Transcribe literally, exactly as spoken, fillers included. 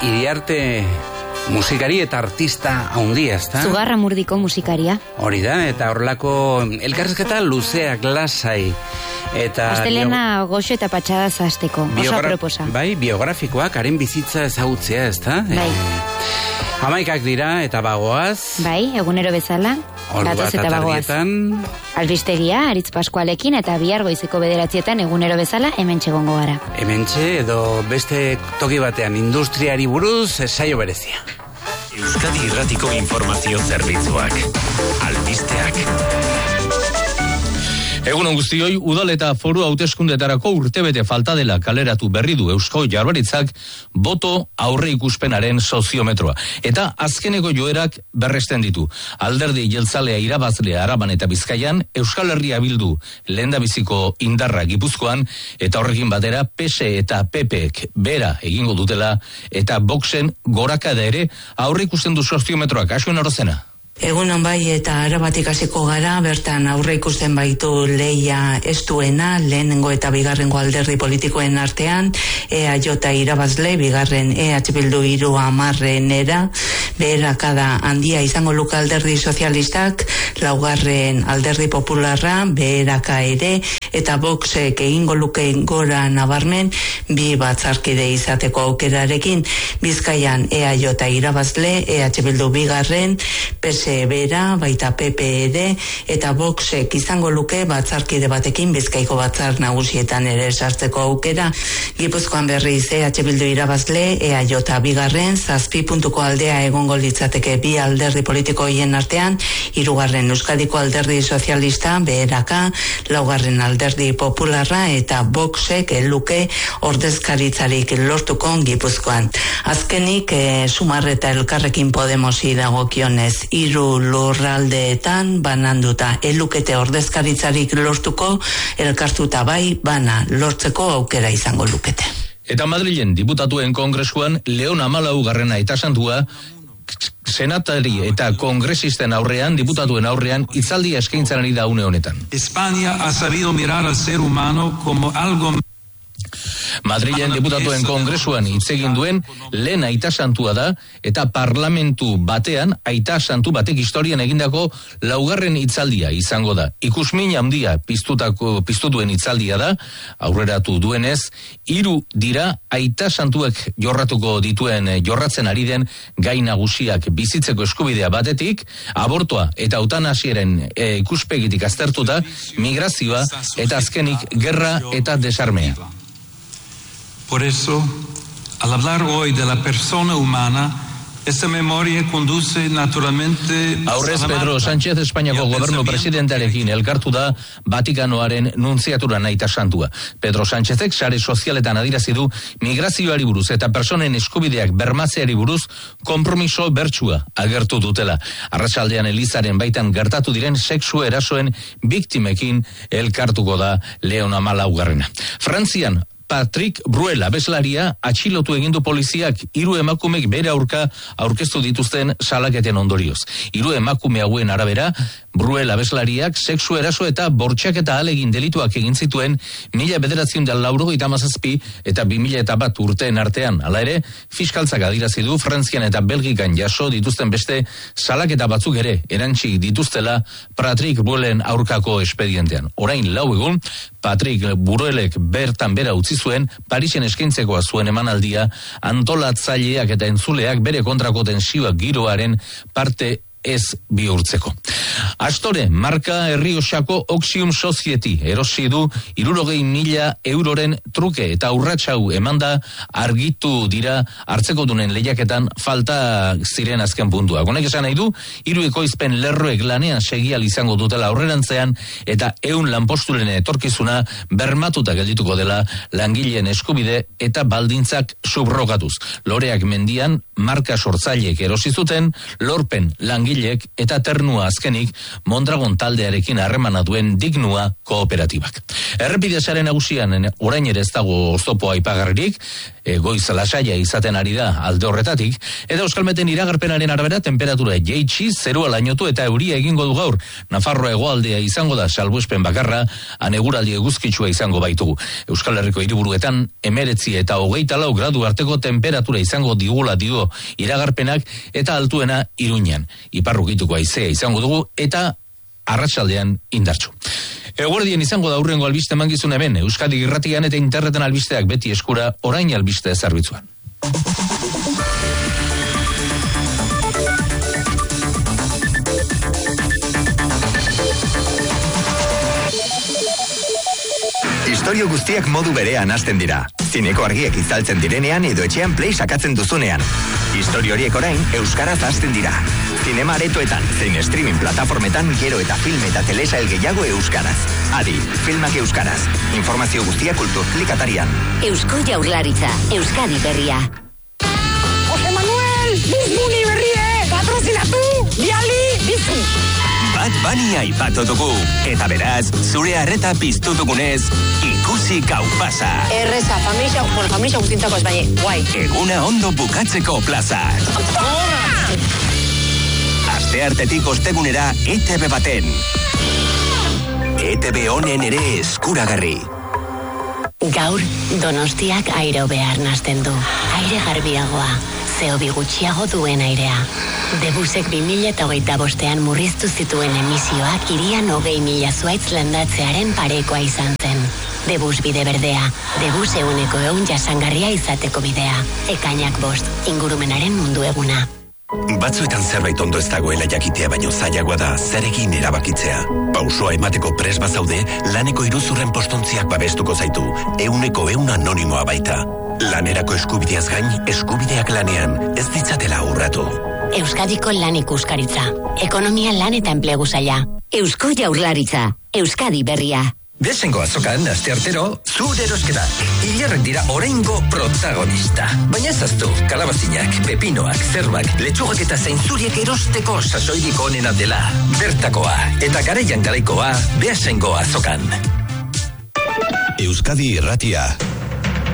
Iriarte musikari eta artista handia, ezta? Zugarramurdiko musikaria. Hori da, eta horrelako elkarrizketa luzeak lasai. Eta Astelena bio... goxo eta patxada zazteko, oso aproposa. Bai, biografikoak, haren bizitza ezagutzea, ezta? Bai. E, hamaikak dira eta bagoaz. Bai, egunero bezala. Gatoz eta bagoaz. Albistegia, Aritz Paskualekin eta bihar goizeko bederatzietan egunero bezala hementxe gongo gara. Hementxe edo beste toki batean industriari buruz saio berezia. Euskadi Irratiko informazio zerbitzuak. Albisteak. Egun guztioi, udal eta foru hauteskundetarako urtebete falta dela kaleratu berri du Eusko Jaurlaritzak boto aurre ikuspenaren soziometroa. Eta azkeneko joerak berresten ditu. Alderdi jeltzalea irabazlea Araban eta Bizkaian, Euskal Herria Bildu lehendabiziko indarra Gipuzkoan, eta horrekin batera P S eta P Pek bera egingo dutela, eta Voxen gorakada ere aurre ikusten du soziometroak. Asuen Orozena. Egunon bai eta Arabatik hasiko gara, bertan aurre ikusten baitu lehia estuena, lehenengo eta bigarrengo alderdi politikoen artean, E A J irabazle, bigarren E H Bildu hiru hamarrenera, beherakada handia izango luke alderdi sozialistak, laugarren alderdi popularra, beheraka ere, eta Voxek egingo luke gora nabarmen, bi batzarkide izateko aukerarekin, Bizkaian E A J irabazle, E H Bildu bigarren, P S bera, baita P P ere, eta Voxek izango luke batzarkide batekin Bizkaiko batzar nagusietan ere sartzeko aukera. Gipuzkoan berriz E H Bildu irabazle, E A J bigarren, zazpi puntuko aldea egongo litzateke bi alderdi politikoien artean, hirugarren Euskadiko alderdi sozialista, beheraka, laugarren alderdi popularra, eta Voxek luke ordezkaritzarik lortuko Gipuzkoan. Azkenik, e, Sumar eta Elkarrekin Podemosi dagokionez, hiru lurraldeetan bananduta elukete ordezkaritzarik lortuko, elkartuta bai bana lortzeko aukera izango lukete. Eta Madrilen diputatuen kongresuan Leon Hamalaugarrena eta santua senatari eta kongresisten aurrean, diputatuen aurrean, hitzaldia eskaintzen ari da une honetan. España ha sabido mirar al ser humano como algo... Madrilen diputatuen kongresuan hitz egin duen lehen aita santua da, eta parlamentu batean aita santu batek historian egindako laugarren hitzaldia izango da. Ikusmin handia piztutako piztutuen hitzaldia da, aurreratu duenez, hiru dira aita santuek jorratuko dituen jorratzen ari den gai nagusiak bizitzeko eskubidea batetik, abortoa eta eutanasiaren e, ikuspegitik aztertuta, migrazioa eta azkenik gerra eta desarmea. Por eso, al hablar hoy de la persona humana, esta memoria conduce naturalmente... Aurrez Pedro Sánchez Espainiako gobernu presidentearekin elkartu da Vatikanoaren nuntziatura aita santua. Pedro Sánchezek sare sozialetan adirazi du migrazioari buruz eta personen eskubideak bermatzeari buruz konpromiso bertsua agertu dutela. Arratsaldean Elizaren baitan gertatu diren sexu erasoen biktimekin elkartuko da Leon Hamalaugarrena. Frantzian Patrick Bruel abeslaria atxilotu egindu poliziak hiru emakumek bere aurka aurkeztu dituzten salaketen ondorioz. Hiru emakume hauen arabera, Bruel abeslariak sexu eraso eta bortxaketa ahalegin delituak egin zituen mila bederatziehun eta laurogeita hamazazpi eta bi mila eta bat urteen artean. Hala ere, fiskaltzak adirazi du Frantzian eta Belgikan jaso dituzten beste salaketa batzuk ere erantsi dituztela Patrick Bruelen aurkako espedientean. Orain lau egun, Patrick Bruelek bertan bera utzi zuen Parisen eskaintzekoa zuen emanaldia antolatzaileak eta entzuleak bere kontrako tensioak giroaren parte ez bihurtzeko. Astore, marka Errioxako Oxium Society erosi du hirurogei mila euroren truke eta urratsau emanda argitu dira hartzeko dunen lehiaketan falta ziren azken puntuak. Honek esan nahi du, hiru ekoizpen lerroek lanean segial izango dutela aurrerantzean eta ehun lanposturen etorkizuna bermatuta geldituko dela langileen eskubide eta baldintzak subrokatuz. Loreak mendian marka sortzaileek erosi zuten, lorpen langilek eta ternua azkenik Mondragon taldearekin harremana duen Dignua kooperatibak. Errepide sare nagusian orain ere ez dago oztopo aipagarririk, e, goiz lasaia izaten ari da alde horretatik, eta Euskalmeten iragarpenaren arabera temperatura jeitsi, zerua lainotu eta euria egingo du gaur. Nafarroa hegoaldea izango da salbuespen bakarra, aneguraldi eguzkitsua izango baitugu. Euskal Herriko hiriburuetan emeretzi eta hogeita lau gradu arteko temperatura izango digula dio iragarpenak, eta altuena Iruñan. Iparrukituko haizea izango dugu eta arratsaldean indartsu. Eguerdien izango da aurrengo albiste mangizun hemen, Euskadi Irratian eta interneten albisteak beti eskura orain albiste zerbitzuan. Istorio guztiak modu berean hasten dira. Zineko argiek izaltzen direnean edo etxean play sakatzen duzunean. Istorio horiek orain euskaraz hasten dira. Zinema aretoetan, zein streaming plataformetan gero eta film eta telesail gehiago euskaraz. Adi, filmak euskaraz. Informazio guztia kulturplikatarian. Eusko Jaurlaritza, Euskadi Berria. Jose Manuel, Bizbuni berrie, patrozinatu, biali, bizu. Bat Bunny aipatu dugu, eta beraz, zure arreta piztu dugunez, ikusi gau pasa. Erreza, familia, bueno, familia guztintzako ez baina, guai. Eguna ondo bukatzeko plaza. Asteartetik ostegunera E T B baten. E T B honen ere eskuragarri. Gaur, Donostiak aire hobea arnasten du. Aire garbiagoa, ze hobi gutxiago duen airea. Debusek bi mila eta hogeita bostean murriztu zituen emisioak hirian hogei mila zuaitz landatzearen parekoa izan zen. Debus bide berdea, Debus euneko eun jasangarria izateko bidea. Ekainak bost, ingurumenaren mundu eguna. Batzuetan zerbait ondo ez dagoela jakitea baino zailagoa da zerekin erabakitzea. Pausoa emateko pres bazaude, laneko iruzurren postontziak babestuko zaitu, euneko eun anonimoa baita. Lanerako eskubideaz gain, eskubideak lanean, ez ditzatela urratu. Euskadiko lan ikuskaritza, ekonomia lan eta enplegu saila. Eusko Jaurlaritza, Euskadi Berria. Desengo azokan, asteartero, zure erosketa. Ilarrak dira oraingo protagonista. Baina ezaztu, kalabazinak, pepinoak, zerbak, letxugak eta zainzuriek erosteko sasoiriko onena dela. Bertakoa eta garaian garaikoa, Beasaingo azokan. Euskadi Irratia.